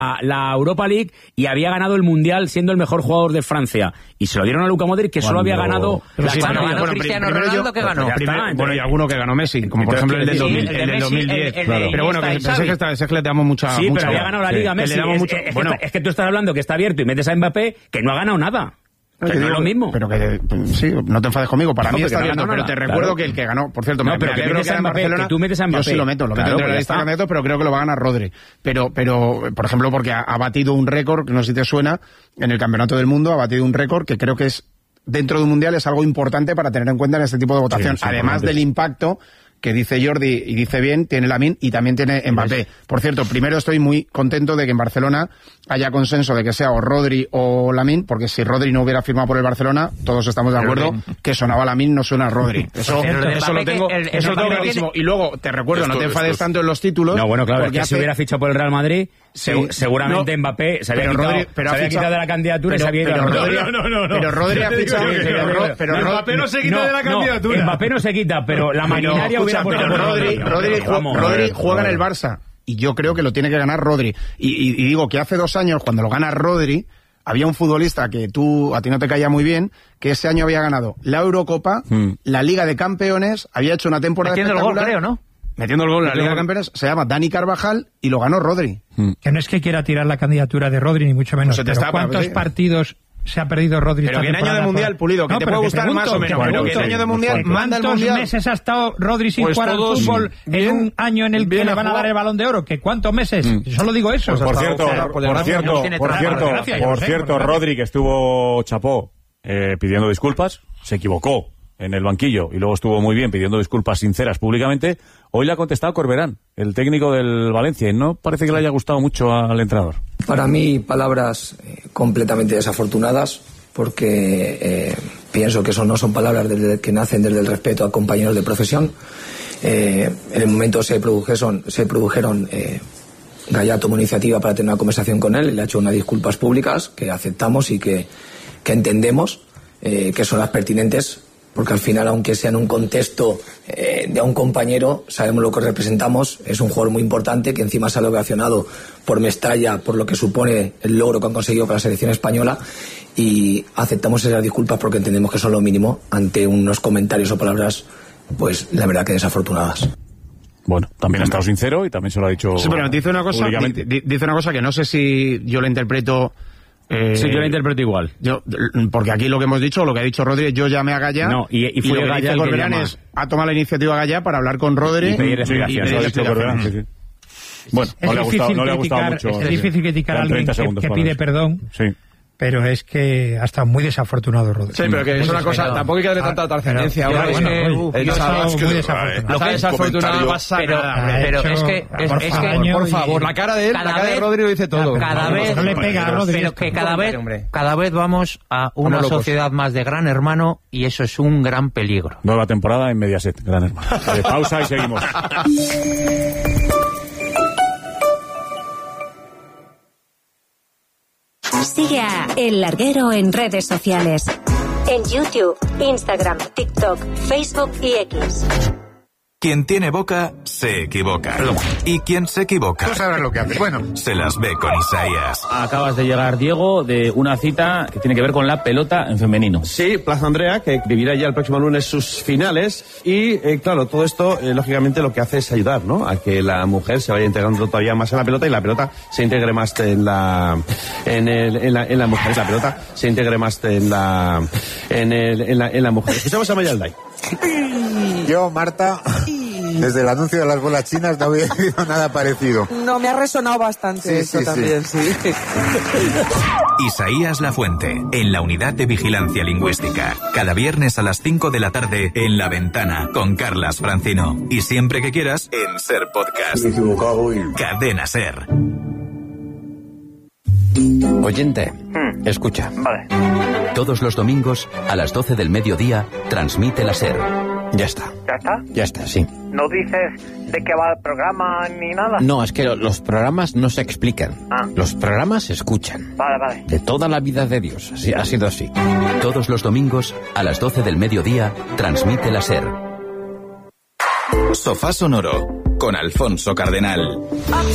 la Europa League y había ganado el Mundial siendo el mejor jugador de Francia. Y se lo dieron a Luka Modric, que solo había ganado la Champions. Bueno, Cristiano Ronaldo, que ganó. Bueno, y alguno que ganó Messi, como por ejemplo el del 2010. Pero bueno, es que le damos mucha... Sí, pero había ganado la Liga Messi. Es que tú estás hablando que está abierto y metes a Mbappé, que no ha ganado nada. Que no es lo mismo. Pero que sí, no te enfades conmigo, para mí está abierto, pero te recuerdo que el que ganó, por cierto, pero que metes a Mbappé, que tú metes a Mbappé. Yo sí lo meto entre la lista de candidatos, pero creo que lo va a ganar Rodri. Pero por ejemplo, porque ha batido un récord, que no sé si te suena, en el Campeonato del Mundo ha batido un récord que creo que es, dentro de un Mundial, es algo importante para tener en cuenta en este tipo de votación. Sí, además del impacto que dice Jordi, y dice bien, tiene Lamine y también tiene Mbappé. Por cierto, primero estoy muy contento de que en Barcelona haya consenso de que sea o Rodri o Lamine, porque si Rodri no hubiera firmado por el Barcelona, todos estamos de acuerdo que sonaba Lamine, no suena Rodri. Eso lo tengo clarísimo. Y luego, te recuerdo, no te enfades tanto en los títulos. No, bueno, claro, porque si hubiera fichado por el Real Madrid, seguramente Mbappé se había quitado de la candidatura y se había ido a Rodri. Pero Rodri ha fichado... Pero Mbappé no se quita de la candidatura. Mbappé no se quita, pero la maquinaria hubiera puesto por Rodri juega en el Barça. Y yo creo que lo tiene que ganar Rodri. Y digo que hace 2 años, cuando lo gana Rodri, había un futbolista que a ti no te caía muy bien, que ese año había ganado la Eurocopa, la Liga de Campeones, había hecho una temporada espectacular. Metiendo el gol, creo, ¿no? Metiendo el gol en la Liga de Campeones, se llama Dani Carvajal y lo ganó Rodri. Que no es que quiera tirar la candidatura de Rodri, ni mucho menos. ¿Cuántos partidos se ha perdido Rodri? Pero que en año de Mundial, Pulido, que te puede gustar más o menos. Pero que en año de Mundial, manda el Mundial. ¿Cuántos meses ha estado Rodri sin jugar al fútbol en un año en el que le van a dar el Balón de Oro? ¿Que cuántos meses? Solo digo eso. Por cierto, Rodri, que estuvo chapó pidiendo disculpas, se equivocó en el banquillo y luego estuvo muy bien pidiendo disculpas sinceras públicamente. Hoy le ha contestado Corberán, el técnico del Valencia, y no parece que le haya gustado mucho al entrenador. Para mí, palabras completamente desafortunadas, porque pienso que eso no son palabras que nacen desde el respeto a compañeros de profesión. En el momento se produjeron Gallá tomó iniciativa para tener una conversación con él, y le ha hecho unas disculpas públicas que aceptamos y que entendemos que son las pertinentes, porque al final, aunque sea en un contexto de un compañero, sabemos lo que representamos. Es un jugador muy importante que encima se ha ovacionado por Mestalla, por lo que supone el logro que han conseguido con la selección española, y aceptamos esas disculpas porque entendemos que son lo mínimo ante unos comentarios o palabras, pues la verdad que desafortunadas. Bueno, también ha estado sincero y también se lo ha dicho. Sí, pero dice una cosa que no sé si yo la interpreto. Sí, yo la interpreto igual. Porque aquí lo que hemos dicho, lo que ha dicho Rodri, yo llamé a Gallá. No, y fue Gallá el que llama. Ha tomado la iniciativa Gallá para hablar con Rodri y pedir explicaciones. Bueno, no le ha gustado mucho. Es difícil criticar a alguien que pide perdón. Sí. Pero es que ha estado muy desafortunado Rodri. Sí, pero que es una cosa, tampoco hay que darle tanta trascendencia. Ahora es muy desafortunado. Lo que es desafortunado pasa nada. Pero es que por favor, la cara de él, la cara de Rodri lo dice todo. Cada vez no le pega a Rodri. Pero que cada vez vamos a una sociedad más de Gran Hermano, y eso es un gran peligro. Nueva temporada en Mediaset, Gran Hermano. Pausa y seguimos. Sigue a El Larguero en redes sociales. En YouTube, Instagram, TikTok, Facebook y X. Quien tiene boca, se equivoca. Y quien se equivoca, tú sabrás lo que hace. Bueno, se las ve con Isaías. Acabas de llegar, Diego, de una cita que tiene que ver con la pelota en femenino. Sí, Plaza Andrea, que vivirá ya el próximo lunes sus finales. Y, claro, todo esto, lógicamente, lo que hace es ayudar, ¿no?, a que la mujer se vaya integrando todavía más en la pelota y la pelota se integre más en la mujer. La pelota se integre más en la mujer. Escuchamos a Mayalday. Yo, Marta, desde el anuncio de las bolas chinas no había oído nada parecido. No, me ha resonado bastante eso también, sí. Isaías Lafuente, en la Unidad de Vigilancia Lingüística. Cada viernes a las 5 de la tarde en La Ventana, con Carlas Francino. Y siempre que quieras, en Ser Podcast. Me he equivocado y... Cadena Ser. Oyente, escucha. Vale. Todos los domingos, a las 12 del mediodía, transmite la SER. Ya está. ¿Ya está? Ya está, sí. ¿No dices de qué va el programa ni nada? No, es que los programas no se explican. Los programas se escuchan. Vale. De toda la vida de Dios. Así, ha sido así. Todos los domingos, a las 12 del mediodía, transmite la SER. Sofá Sonoro, con Alfonso Cardenal.